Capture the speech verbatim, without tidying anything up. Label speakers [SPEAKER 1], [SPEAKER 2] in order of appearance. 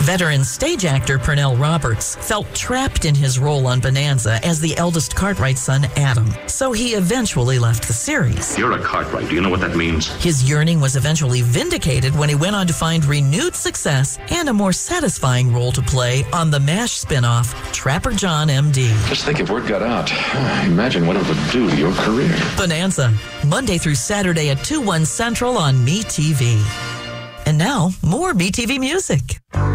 [SPEAKER 1] Veteran stage actor Pernell Roberts felt trapped in his role on Bonanza as the eldest Cartwright son, Adam, so he eventually left the series.
[SPEAKER 2] You're a Cartwright. Do you know what that means?
[SPEAKER 1] His yearning was eventually vindicated when he went on to find renewed success and a more satisfying role to play on the MASH spinoff, Trapper John, M D.
[SPEAKER 2] Just think if word got out. Imagine what it would do to your career.
[SPEAKER 1] Bonanza, Monday through Saturday at two, one Central on MeTV. And now, more MeTV music.